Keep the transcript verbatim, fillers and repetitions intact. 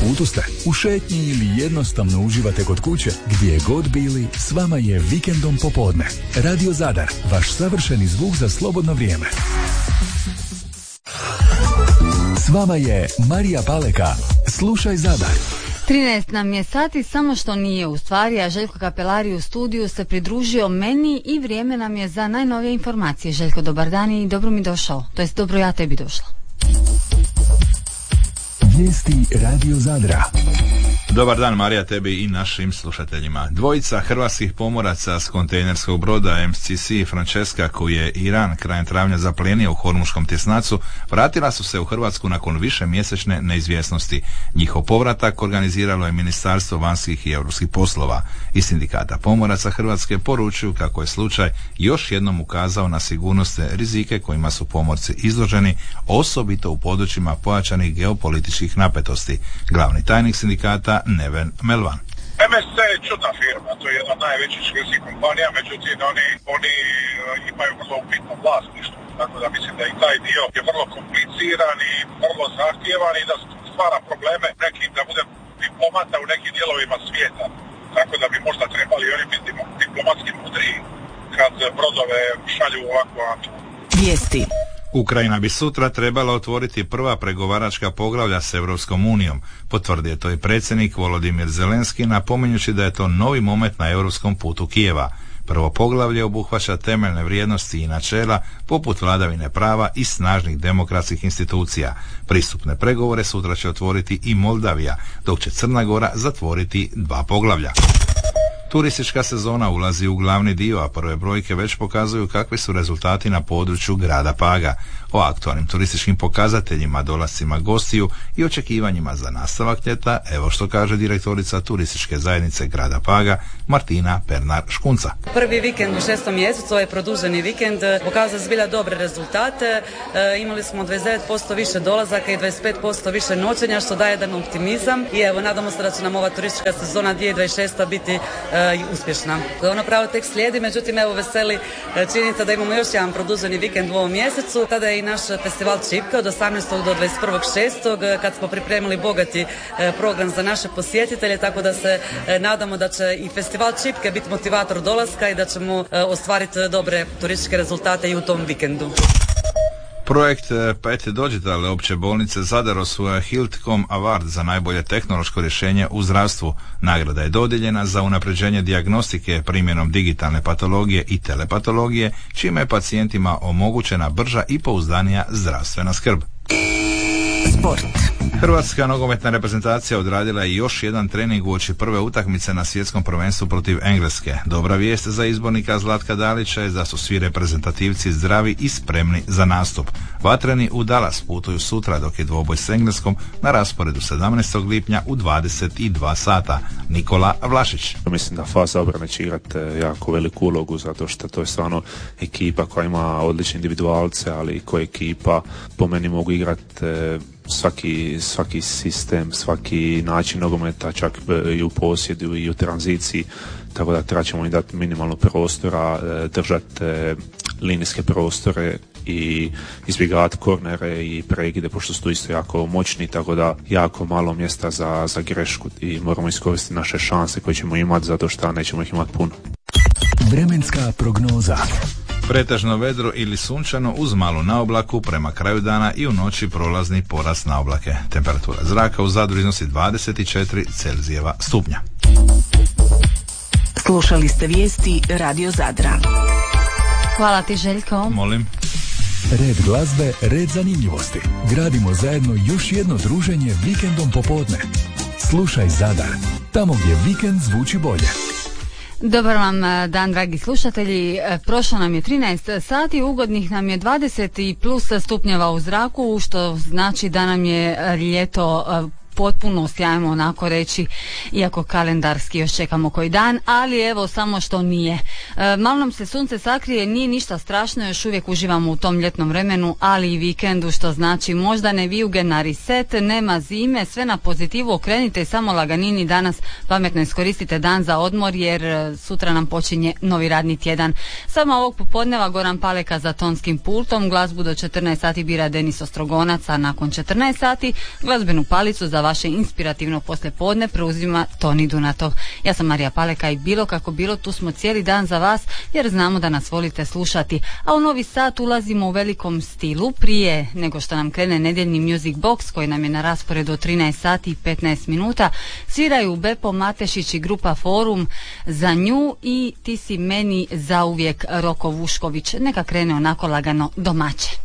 putu ste, u šetnji ili jednostavno uživate kod kuće, gdje god bili, s vama je Vikendom popodne. Radio Zadar, vaš savršeni zvuk za slobodno vrijeme. S vama je Marija Paleka. Slušaj Zadar. trinaest nam je sati, samo što nije u stvari, a Željko Kapelari u studiju se pridružio meni i vrijeme nam je za najnovije informacije. Željko, dobar dan i dobro mi došao. To jest dobro ja tebi došla. Vijesti Radio Zadra. Dobar dan Marija, tebi i našim slušateljima. Dvojica hrvatskih pomoraca s kontejnerskog broda M C C Francesca, koju je Iran krajem travnja zaplijenio u Hormuškom tjesnacu, vratila su se u Hrvatsku nakon više mjesečne neizvjesnosti. Njihov povratak organiziralo je Ministarstvo vanjskih i europskih poslova. Iz sindikata pomoraca Hrvatske poručuju kako je slučaj još jednom ukazao na sigurnosne rizike kojima su pomorci izloženi, osobito u područjima pojačanih geopolitičkih napetosti. Glavni tajnik sindikata Neven Melvan. M S C je čudna firma, to je jedna od najvećih švedskih kompanija, međutim oni, oni imaju vrlo upitno vlasništvo, tako da mislim da i taj dio je vrlo kompliciran i vrlo zahtjevan i da stvara probleme nekim, da bude diplomata u nekim dijelovima svijeta, tako da bi možda trebali oni biti diplomatski mudriji kad brodove šalju ovako antu. Vijesti. Ukrajina bi sutra trebala otvoriti prva pregovaračka poglavlja s Europskom unijom, potvrdio to i predsjednik Volodimir Zelenski, napominjući da je to novi moment na europskom putu Kijeva. Prvo poglavlje obuhvaća temeljne vrijednosti i načela poput vladavine prava i snažnih demokratskih institucija. Pristupne pregovore sutra će otvoriti i Moldavija, dok će Crna Gora zatvoriti dva poglavlja. Turistička sezona ulazi u glavni dio, a prve brojke već pokazuju kakvi su rezultati na području grada Paga. O aktualnim turističkim pokazateljima, dolascima gostiju i očekivanjima za nastavak ljeta, evo što kaže direktorica turističke zajednice grada Paga, Martina Pernar-Škunca. Prvi vikend u šestom mjesecu, ovaj produženi vikend, pokazao zbilja dobre rezultate. E, imali smo dvadeset devet posto više dolazaka i dvadeset pet posto više noćenja, što daje jedan optimizam. I evo, nadamo se da će nam ova turistička sezona dvije tisuće dvadeset šesta biti e, uspješna. Ono pravo tek slijedi, međutim, evo veseli e, činjenica da imamo još jedan produženi vikend u ovom mjesecu. Tada je i naš festival Čipka od osamnaestog do dvadeset prvog šestog kad smo pripremili bogati e, program za naše posjetitelje, tako da se e, nadamo da će i festival Čipke biti motivator dolaska i da ćemo e, ostvariti dobre turističke rezultate i u tom vikendu. Projekt Pet Digital opće bolnice Zadar osvojio Hiltcom Award za najbolje tehnološko rješenje u zdravstvu. Nagrada je dodijeljena za unapređenje dijagnostike primjenom digitalne patologije i telepatologije, čime je pacijentima omogućena brža i pouzdanija zdravstvena skrb. Sport. Hrvatska nogometna reprezentacija odradila je još jedan trening uoči prve utakmice na svjetskom prvenstvu protiv Engleske. Dobra vijest za izbornika Zlatka Dalića je da su svi reprezentativci zdravi i spremni za nastup. Vatreni u Dallas putuju sutra, dok je dvoboj s Engleskom na rasporedu sedamnaestog lipnja u dvadeset dva sata. Nikola Vlašić. Mislim da faza obrane će igrati jako veliku ulogu, zato što to je stvarno ekipa koja ima odlične individualce, ali koja ekipa po meni mogu igrati svaki, svaki sistem, svaki način nogometa, čak i u posjedu i u tranziciji, tako da treba ćemo im dati minimalno prostora, držati linijske prostore i izbjegavati kornere i pregide, pošto su tu isto jako moćni, tako da jako malo mjesta za, za grešku i moramo iskoristiti naše šanse koje ćemo imati, zato što nećemo ih imati puno. Vremenska prognoza. Pretežno vedro ili sunčano uz malu naoblaku, prema kraju dana i u noći prolazni porast naoblake. Temperatura zraka u Zadru iznosi dvadeset četiri Celzijeva stupnja. Slušali ste vijesti Radio Zadra. Hvala ti, Željko. Molim. Red glazbe, red zanimljivosti. Gradimo zajedno još jedno druženje vikendom popodne. Slušaj Zadar, tamo gdje vikend zvuči bolje. Dobar vam dan, dragi slušatelji. Prošlo nam je trinaest sati, ugodnih nam je dvadeset i plus stupnjeva u zraku, što znači da nam je ljeto potpunost, ajmo onako reći, iako kalendarski još čekamo koji dan, ali evo samo što nije. E, malo nam se sunce sakrije, nije ništa strašno, još uvijek uživamo u tom ljetnom vremenu, ali i vikendu, što znači možda ne vijuge na reset, nema zime, sve na pozitivu, okrenite samo laganini danas, pametno iskoristite dan za odmor, jer sutra nam počinje novi radni tjedan. Samo ovog popodneva Goran Paleka za tonskim pultom, glazbu do četrnaest sati bira Denis Ostrogonac, a nakon četrnaest sati glazbenu palicu za vaše inspirativno poslijepodne preuzima Toni Dunatov. Ja sam Marija Paleka i bilo kako bilo, tu smo cijeli dan za vas jer znamo da nas volite slušati. A u novi sat ulazimo u velikom stilu. Prije nego što nam krene nedjeljni Music Box koji nam je na rasporedu od trinaest sati i petnaest minuta, sviraju Bepo Matešić i grupa Forum Za nju i Ti si meni zauvijek Roko Vušković. Neka krene onako lagano domaće.